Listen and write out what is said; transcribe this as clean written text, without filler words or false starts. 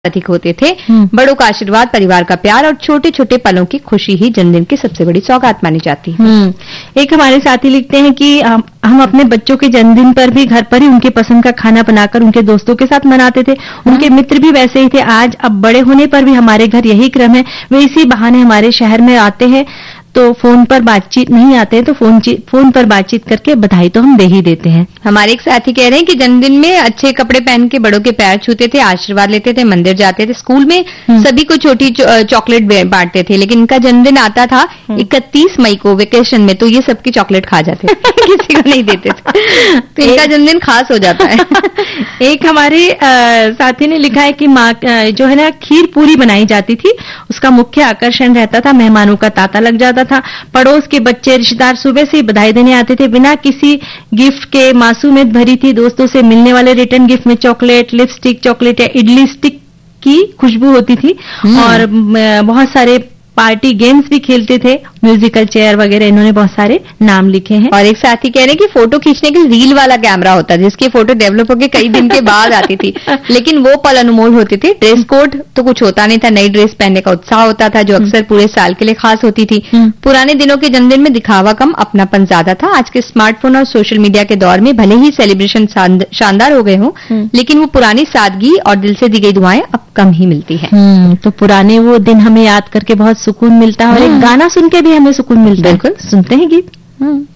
अधिक होते थे। बड़ों का आशीर्वाद, परिवार का प्यार और छोटे छोटे पलों की खुशी ही जन्मदिन की सबसे बड़ी सौगात मानी जाती है। एक हमारे साथी लिखते हैं कि हम अपने बच्चों के जन्मदिन पर भी घर पर ही उनके पसंद का खाना बनाकर उनके दोस्तों के साथ मनाते थे। उनके मित्र भी वैसे ही थे। आज अब बड़े होने पर भी हमारे घर यही क्रम है। वे इसी बहाने हमारे शहर में आते हैं तो फोन पर बातचीत नहीं आते हैं तो फोन पर बातचीत करके बधाई तो हम दे ही देते हैं। हमारे एक साथी कह रहे हैं कि जन्मदिन में अच्छे कपड़े पहन के बड़ों के पैर छूते थे, आशीर्वाद लेते थे, मंदिर जाते थे, स्कूल में सभी को छोटी चॉकलेट बांटते थे। लेकिन इनका जन्मदिन आता था 31 मई को वेकेशन में, तो ये सबकी चॉकलेट खा जाते थे किसी को नहीं देते थे, तो इनका जन्मदिन खास हो जाता है। एक हमारे साथी ने लिखा है कि माँ जो है ना खीर पूरी बनाई जाती थी, उसका मुख्य आकर्षण रहता था, मेहमानों का तांता लग जाता था। पड़ोस के बच्चे रिश्तेदार सुबह से ही बधाई देने आते थे बिना किसी गिफ्ट के। मासूमियत भरी थी। दोस्तों से मिलने वाले रिटर्न गिफ्ट में चॉकलेट, लिपस्टिक, चॉकलेट या इडली स्टिक की खुशबू होती थी और बहुत सारे पार्टी गेम्स भी खेलते थे, म्यूजिकल चेयर वगैरह। इन्होंने बहुत सारे नाम लिखे हैं। और एक साथी कह रहे हैं कि फोटो खींचने के लिए रील वाला कैमरा होता है जिसकी फोटो डेवलप होकर कई दिन के बाद आती थी, लेकिन वो पल अनमोल होते थे। ड्रेस कोड तो कुछ होता नहीं था, नई ड्रेस पहनने का उत्साह होता था जो अक्सर पूरे साल के लिए खास होती थी। पुराने दिनों के जन्मदिन में दिखावा कम, अपनापन ज्यादा था। आज के स्मार्टफोन और सोशल मीडिया के दौर में भले ही सेलिब्रेशन शानदार हो गए हों, लेकिन वो पुरानी सादगी और दिल से दी गई दुआएं अब कम ही मिलती है। तो पुराने वो दिन हमें याद करके बहुत सुकून मिलता है और एक गाना सुन के भी हमें सुकून मिलता है। बिल्कुल, सुनते हैं गीत।